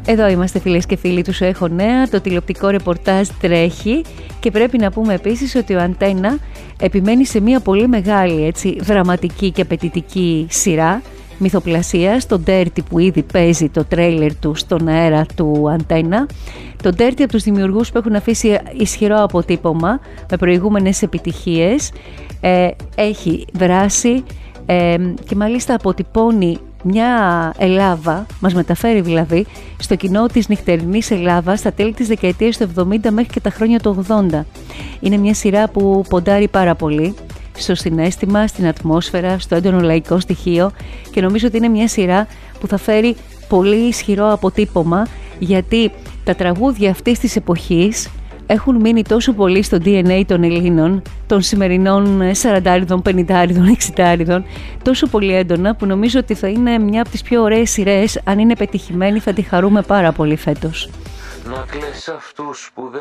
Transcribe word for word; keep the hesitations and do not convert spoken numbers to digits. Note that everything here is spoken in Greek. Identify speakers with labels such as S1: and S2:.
S1: Εδώ είμαστε φίλες και φίλοι του Σου Έχω Νέα, το τηλεοπτικό ρεπορτάζ τρέχει και πρέπει να πούμε επίσης ότι ο Αντένα επιμένει σε μια πολύ μεγάλη, έτσι, δραματική και απαιτητική σειρά μυθοπλασίας, το Dirty, που ήδη παίζει το τρέιλερ του στον αέρα του Αντένα. Το Dirty, από τους δημιουργούς που έχουν αφήσει ισχυρό αποτύπωμα με προηγούμενες επιτυχίες, ε, έχει δράσει ε, και μάλιστα αποτυπώνει μια Ελλάδα, μας μεταφέρει δηλαδή στο κοινό της νυχτερινής Ελλάδας στα τέλη της δεκαετίας του εβδομήντα μέχρι και τα χρόνια του ογδόντα. Είναι μια σειρά που ποντάρει πάρα πολύ στο συναίσθημα, στην ατμόσφαιρα, στο έντονο λαϊκό στοιχείο και νομίζω ότι είναι μια σειρά που θα φέρει πολύ ισχυρό αποτύπωμα, γιατί τα τραγούδια αυτής της εποχής έχουν μείνει τόσο πολύ στο ντι εν έι των Ελλήνων, των σημερινών σαραντάριδων, πενηντάριδων, εξηντάριδων, τόσο πολύ έντονα που νομίζω ότι θα είναι μια από τις πιο ωραίες σειρές. Αν είναι πετυχημένη θα τη χαρούμε πάρα πολύ φέτος.
S2: Να κλαις αυτούς που δεν